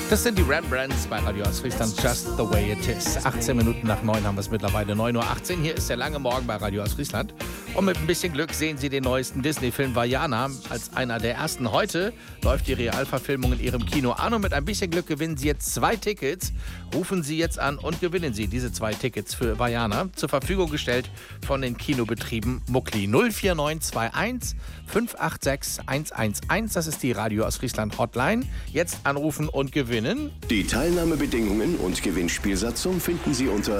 Das sind die Rembrandts bei Radio Ostfriesland, Just the Way It Is. 18 Minuten nach 9 haben wir es mittlerweile, 9:18 Uhr. Hier ist der lange Morgen bei Radio Ostfriesland. Und mit ein bisschen Glück sehen Sie den neuesten Disney-Film Vaiana als einer der ersten. Heute läuft die Realverfilmung in Ihrem Kino an und mit ein bisschen Glück gewinnen Sie jetzt 2 Tickets. Rufen Sie jetzt an und gewinnen Sie diese 2 Tickets für Vaiana. Zur Verfügung gestellt von den Kinobetrieben Muckli. 04921 586 111. Das ist die Radio Ostfriesland Hotline. Jetzt anrufen und gewinnen. Die Teilnahmebedingungen und Gewinnspielsatzung finden Sie unter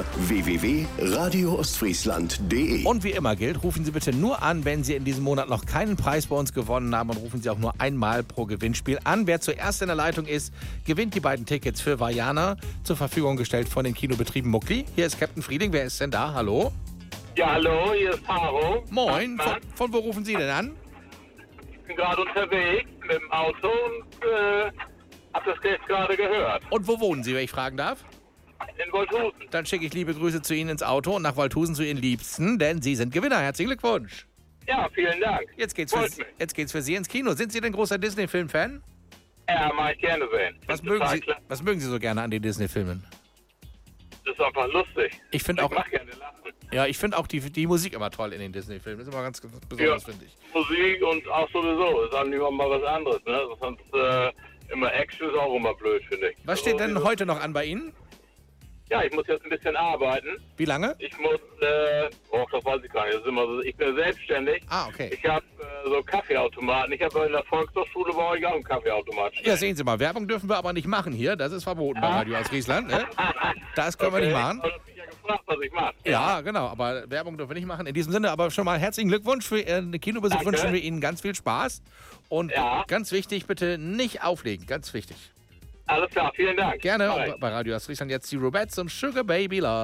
www.radioostfriesland.de. Und wie immer gilt, rufen Sie bitte nur an, wenn Sie in diesem Monat noch keinen Preis bei uns gewonnen haben, und rufen Sie auch nur einmal pro Gewinnspiel an. Wer zuerst in der Leitung ist, gewinnt die beiden Tickets für Vaiana, zur Verfügung gestellt von den Kinobetrieben Muckli. Hier ist Captain Frieding. Wer ist denn da? Hallo? Ja, hallo, hier ist Haro. Moin. Von wo rufen Sie denn an? Ich bin gerade unterwegs mit dem Auto und hab das jetzt gerade gehört. Und wo wohnen Sie, wenn ich fragen darf? In Wolthusen. Dann schicke ich liebe Grüße zu Ihnen ins Auto und nach Wolthusen zu Ihren Liebsten, denn Sie sind Gewinner. Herzlichen Glückwunsch. Ja, vielen Dank. Jetzt geht's für Sie ins Kino. Sind Sie denn großer Disney-Film-Fan? Ja, mag ich gerne sehen. Was mögen Sie so gerne an den Disney-Filmen? Das ist einfach lustig. Ich mach gerne lachen. Ja, ich finde auch die Musik immer toll in den Disney-Filmen. Das ist immer ganz besonders, finde ich. Musik und auch sowieso. Ist dann lieber mal was anderes, ne? Sonst immer Action ist auch immer blöd, finde ich. Was steht denn heute noch an bei Ihnen? Ja, ich muss jetzt ein bisschen arbeiten. Wie lange? Ich muss, das weiß ich gar nicht. Das ist immer so, ich bin selbstständig. Ah, okay. Ich habe so Kaffeeautomaten. Ich habe in der Volkshochschule bei euch auch einen Kaffeeautomat stehen. Ja, sehen Sie mal, Werbung dürfen wir aber nicht machen hier. Das ist verboten bei Radio Ostfriesland. Ne? Das können wir nicht machen. Ich habe mich ja gefragt, was ich mache. Ja, genau, aber Werbung dürfen wir nicht machen. In diesem Sinne aber schon mal herzlichen Glückwunsch für Ihren Kinobesuch. Danke. Wünschen wir Ihnen ganz viel Spaß. Und ganz wichtig, bitte nicht auflegen. Ganz wichtig. Alles klar, vielen Dank. Gerne. Bye. Und bei Radio Ostfriesland jetzt die Rubettes und Sugar Baby Love.